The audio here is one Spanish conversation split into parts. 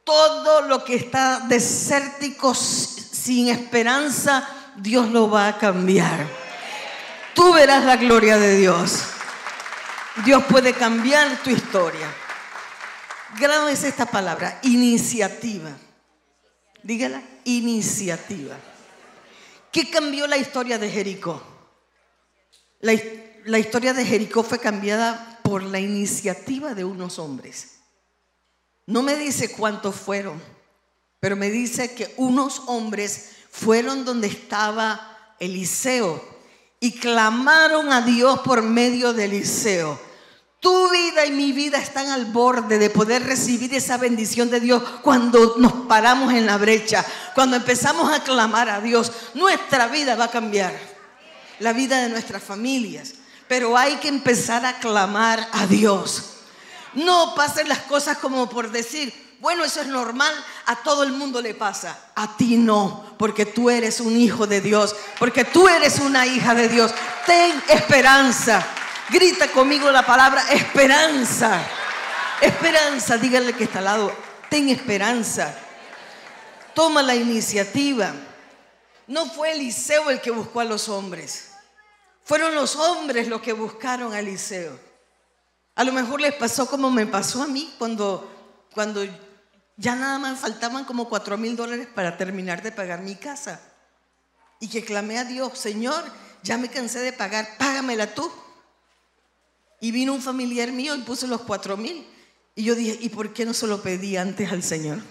Todo lo que está desértico, sin esperanza, Dios lo va a cambiar. Tú verás la gloria de Dios. Dios puede cambiar tu historia. Grábese esta palabra: iniciativa. Dígala: iniciativa. ¿Qué cambió la historia de Jericó? La historia de Jericó fue cambiada por la iniciativa de unos hombres. No me dice cuántos fueron, pero me dice que unos hombres fueron donde estaba Eliseo y clamaron a Dios por medio de Eliseo. Tu vida y mi vida están al borde de poder recibir esa bendición de Dios cuando nos paramos en la brecha, cuando empezamos a clamar a Dios. Nuestra vida va a cambiar, la vida de nuestras familias, pero hay que empezar a clamar a Dios. No pasen las cosas como por decir, bueno, eso es normal, a todo el mundo le pasa. A ti no, porque tú eres un hijo de Dios, porque tú eres una hija de Dios. Ten esperanza. Grita conmigo la palabra esperanza. Esperanza, dígale que está al lado, ten esperanza. Toma la iniciativa. No fue Eliseo el que buscó a los hombres. Fueron los hombres los que buscaron a Eliseo. A lo mejor les pasó como me pasó a mí cuando ya nada más faltaban como $4,000 para terminar de pagar mi casa. Y que clamé a Dios: Señor, ya me cansé de pagar, págamela tú. Y vino un familiar mío y puso los 4,000. Y yo dije, ¿y por qué no se lo pedí antes al Señor?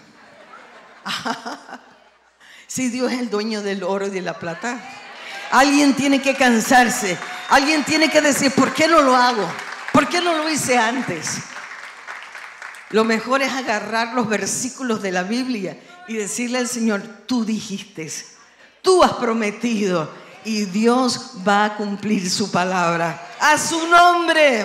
Si Dios es el dueño del oro y de la plata. Alguien tiene que cansarse. Alguien tiene que decir, ¿por qué no lo hago? ¿Por qué no lo hice antes? Lo mejor es agarrar los versículos de la Biblia y decirle al Señor, tú dijiste, tú has prometido, y Dios va a cumplir su palabra. A su nombre.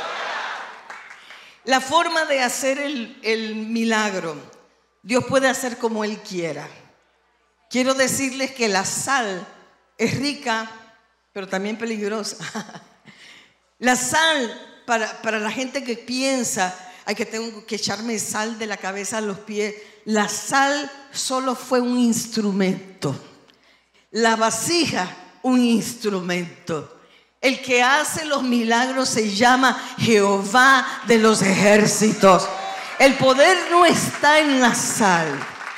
La forma de hacer el milagro, Dios puede hacer como Él quiera. Quiero decirles que la sal es rica, pero también peligrosa. La sal, para la gente que piensa, tengo que echarme sal de la cabeza a los pies. La sal solo fue un instrumento. La vasija, un instrumento. El que hace los milagros se llama Jehová de los ejércitos. El poder no está en la sal.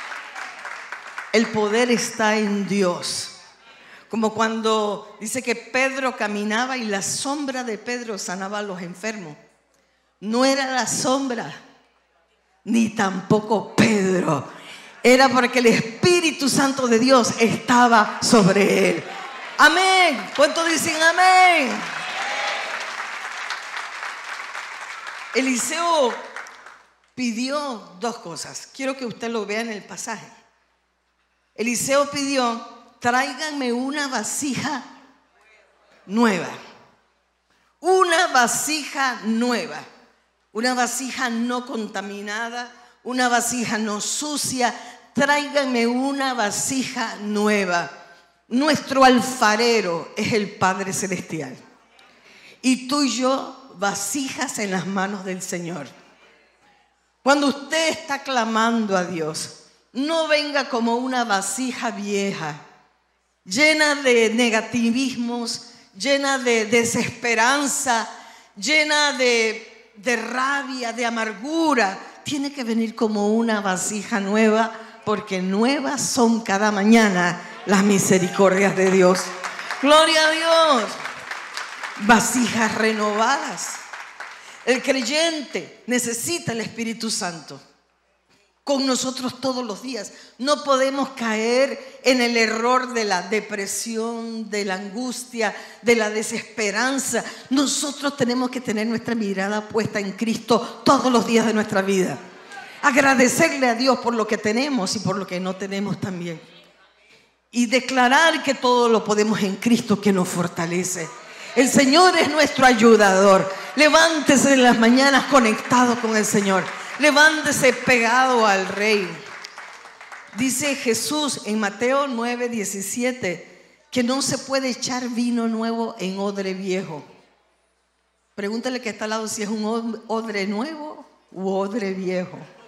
El poder está en Dios. Como cuando dice que Pedro caminaba y la sombra de Pedro sanaba a los enfermos. No era la sombra, ni tampoco Pedro. Era porque el Espíritu Santo de Dios estaba sobre él. Amén. ¿Cuántos dicen amén? Eliseo pidió dos cosas. Quiero que usted lo vea en el pasaje. Eliseo pidió: tráiganme una vasija nueva. Una vasija nueva. Una vasija no contaminada. Una vasija no sucia. Tráiganme una vasija nueva. Nuestro alfarero es el Padre Celestial. Y tú y yo, vasijas en las manos del Señor. Cuando usted está clamando a Dios, no venga como una vasija vieja, llena de negativismos, llena de desesperanza, llena de rabia, de amargura. Tiene que venir como una vasija nueva, porque nuevas son cada mañana las misericordias de Dios. Gloria a Dios. Vasijas renovadas. El creyente necesita el Espíritu Santo con nosotros todos los días. No podemos caer en el error de la depresión, de la angustia, de la desesperanza. Nosotros tenemos que tener nuestra mirada puesta en Cristo todos los días de nuestra vida. Agradecerle a Dios por lo que tenemos y por lo que no tenemos también. Y declarar que todo lo podemos en Cristo que nos fortalece. El Señor es nuestro ayudador. Levántese en las mañanas conectado con el Señor. Levántese pegado al Rey. Dice Jesús en Mateo 9:17 que no se puede echar vino nuevo en odre viejo. Pregúntale que está al lado si es un odre nuevo u odre viejo.